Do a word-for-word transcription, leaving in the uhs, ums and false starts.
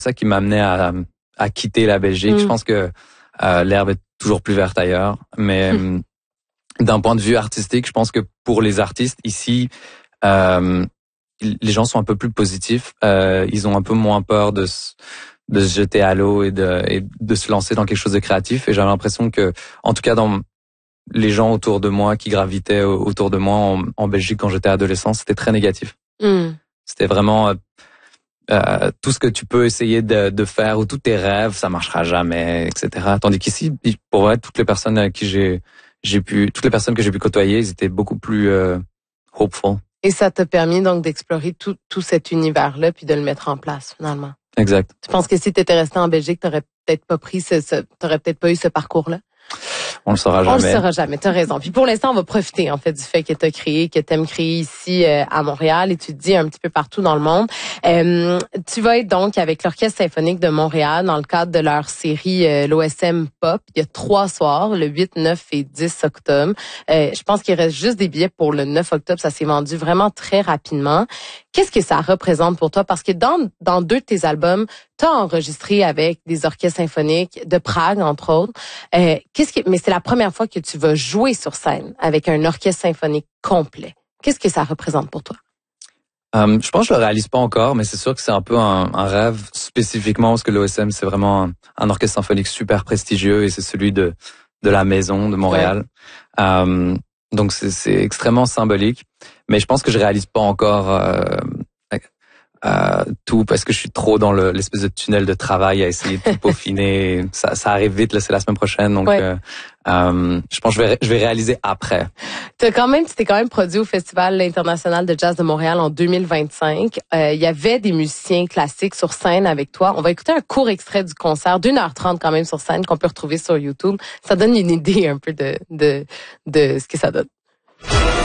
ça qui m'amenait à, à quitter la Belgique. Mm. Je pense que euh, l'herbe est toujours plus verte ailleurs. Mais mm. d'un point de vue artistique, je pense que pour les artistes ici, euh, les gens sont un peu plus positifs. Euh, ils ont un peu moins peur de se, de se jeter à l'eau et de, et de se lancer dans quelque chose de créatif. Et j'avais l'impression que, en tout cas, dans les gens autour de moi qui gravitaient autour de moi en, en Belgique quand j'étais adolescent, c'était très négatif. Mm. C'était vraiment euh, euh, tout ce que tu peux essayer de, de faire ou tous tes rêves, ça marchera jamais, et cetera. Tandis qu'ici, pour vrai, toutes les personnes avec qui j'ai j'ai pu, toutes les personnes que j'ai pu côtoyer, ils étaient beaucoup plus euh, hopeful. Et ça t'a permis donc d'explorer tout, tout cet univers-là puis de le mettre en place finalement. Exact. Tu penses que si t'étais resté en Belgique, t'aurais peut-être pas pris ce, ce t'aurais peut-être pas eu ce parcours-là? On le saura jamais. On le saura jamais, t'as raison. Puis pour l'instant, on va profiter en fait du fait que t'as créé, que t'aimes créer ici euh, à Montréal et tu te dis un petit peu partout dans le monde. Euh, tu vas être donc avec l'Orchestre symphonique de Montréal dans le cadre de leur série euh, l'O S M Pop. Il y a trois soirs, le huit, neuf et dix octobre. Euh, je pense qu'il reste juste des billets pour le neuf octobre. Ça s'est vendu vraiment très rapidement. Qu'est-ce que ça représente pour toi? Parce que dans dans deux de tes albums, tu as enregistré avec des orchestres symphoniques de Prague, entre autres. Euh, qu'est-ce que, mais c'est la première fois que tu vas jouer sur scène avec un orchestre symphonique complet. Qu'est-ce que ça représente pour toi? Um, je pense que je le réalise pas encore, mais c'est sûr que c'est un peu un, un rêve spécifiquement parce que l'O S M, c'est vraiment un, un orchestre symphonique super prestigieux et c'est celui de de la maison de Montréal. Ouais. Um, donc c'est, c'est extrêmement symbolique. Mais je pense que je réalise pas encore euh, euh, tout parce que je suis trop dans le, l'espèce de tunnel de travail à essayer de tout peaufiner. ça, ça arrive vite, là, c'est la semaine prochaine, donc ouais. euh, euh, je pense que je vais, je vais réaliser après. T'as quand même, tu t'es quand même produit au Festival international de jazz de Montréal en deux mille vingt-cinq. Euh, il y avait des musiciens classiques sur scène avec toi. On va écouter un court extrait du concert d'une heure trente quand même sur scène qu'on peut retrouver sur YouTube. Ça donne une idée un peu de de de ce que ça donne.